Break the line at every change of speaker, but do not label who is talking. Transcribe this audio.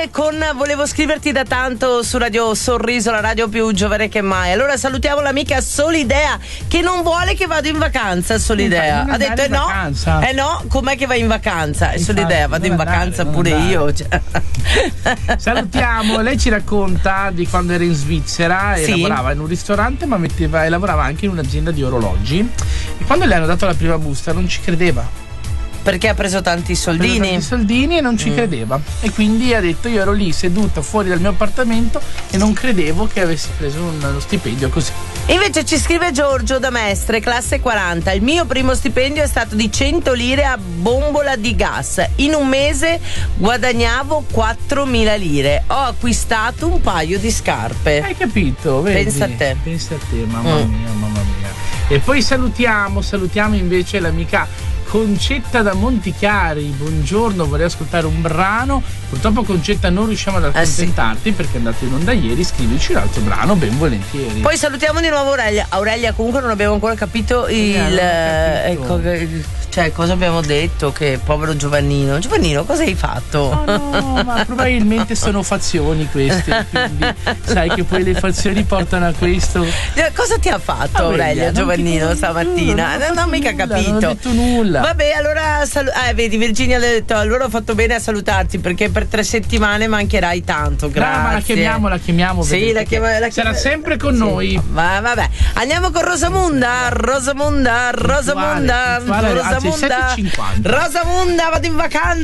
bene volevo scriverti da tanto su Radio Sorriso, la radio più giovane che mai. Allora salutiamo l'amica Solidea che non vuole che vado in vacanza. Solidea ha detto no, com'è che vai in vacanza? E Solidea vado in vacanza pure io.
Salutiamo, lei ci racconta di quando era in Svizzera e lavorava in un ristorante ma lavorava anche in un'azienda di orologi, e quando le hanno dato la prima busta non ci credeva.
Perché ha preso tanti soldini
e non ci credeva, e quindi ha detto: io ero lì seduta fuori dal mio appartamento e non credevo che avessi preso uno stipendio così.
Invece ci scrive Giorgio da Mestre, classe 40: il mio primo stipendio è stato di 100 lire a bombola di gas, in un mese guadagnavo 4.000 lire, ho acquistato un paio di scarpe.
Hai capito? Vedi?
Pensa a te,
mamma mia. E poi salutiamo invece l'amica Concetta da Montichiari. Buongiorno, vorrei ascoltare un brano. Purtroppo Concetta non riusciamo ad accontentarti perché è andato in onda ieri. Scrivici un altro brano, ben volentieri.
Poi salutiamo di nuovo Aurelia. Comunque non abbiamo ancora capito cioè cosa abbiamo detto, che povero Giovannino, cosa hai fatto?
No, ma probabilmente sono fazioni queste, quindi sai che poi le fazioni portano a questo.
Cosa ti ha fatto Aurelia Giovannino stamattina? Non ho mica capito.
Non ho detto nulla.
Vabbè, allora vedi, Virginia le ha detto: allora ho fatto bene a salutarti perché per 3 settimane mancherai tanto. Grazie.
No, ma la chiamiamo.
Sì, la
sarà sempre con noi.
Ma vabbè, andiamo con Rosamunda, vado in vacanza.